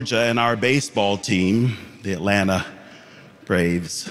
And our baseball team, the Atlanta Braves.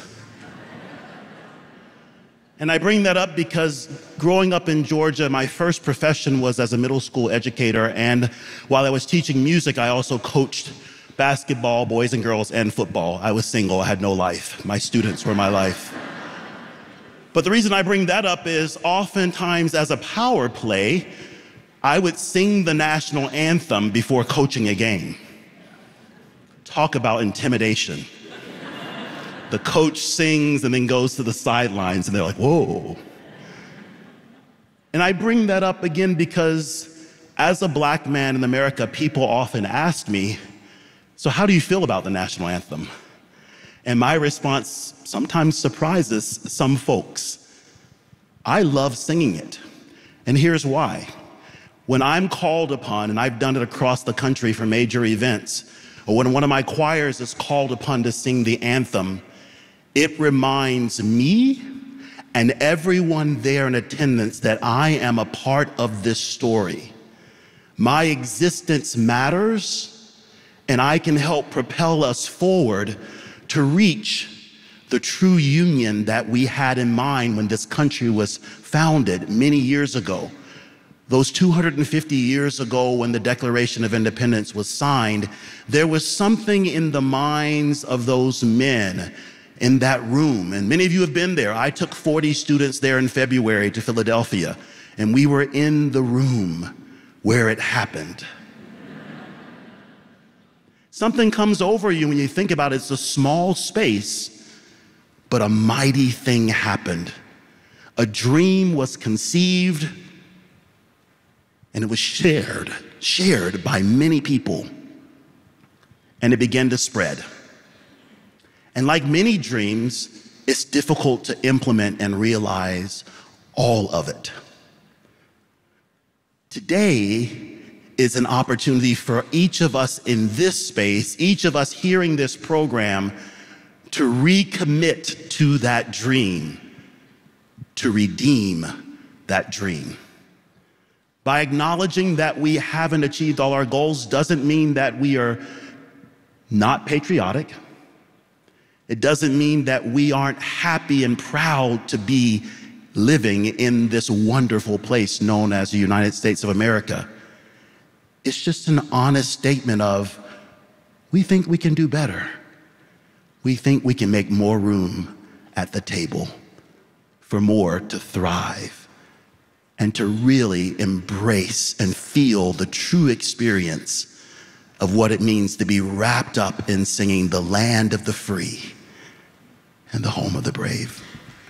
And I bring that up because growing up in Georgia, my first profession was as a middle school educator. And while I was teaching music, I also coached basketball, boys and girls, and football. I was single, I had no life. My students were my life. But the reason I bring that up is oftentimes as a power play, I would sing the national anthem before coaching a game. Talk about intimidation. The coach sings and then goes to the sidelines and they're like, whoa. And I bring that up again because as a black man in America, people often ask me, so how do you feel about the national anthem? And my response sometimes surprises some folks. I love singing it. And here's why. When I'm called upon, and I've done it across the country for major events, or when one of my choirs is called upon to sing the anthem, it reminds me and everyone there in attendance that I am a part of this story. My existence matters, and I can help propel us forward to reach the true union that we had in mind when this country was founded many years ago. Those 250 years ago when the Declaration of Independence was signed, there was something in the minds of those men in that room. And many of you have been there. I took 40 students there in February to Philadelphia, and we were in the room where it happened. Something comes over you when you think about it. It's a small space, but a mighty thing happened. A dream was conceived, and it was shared by many people, and it began to spread. And like many dreams, it's difficult to implement and realize all of it. Today is an opportunity for each of us in this space, each of us hearing this program, to recommit to that dream, to redeem that dream. By acknowledging that we haven't achieved all our goals doesn't mean that we are not patriotic. It doesn't mean that we aren't happy and proud to be living in this wonderful place known as the United States of America. It's just an honest statement of, we think we can do better. We think we can make more room at the table for more to thrive and to really embrace and feel the true experience of what it means to be wrapped up in singing the land of the free and the home of the brave.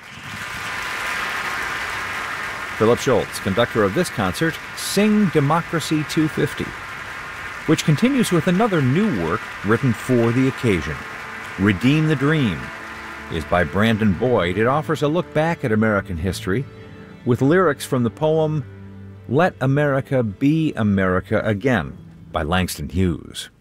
Philip Schultz, conductor of this concert, Sing Democracy 250, which continues with another new work written for the occasion. Redeem the Dream is by Brandon Boyd. It offers a look back at American history with lyrics from the poem Let America Be America Again by Langston Hughes.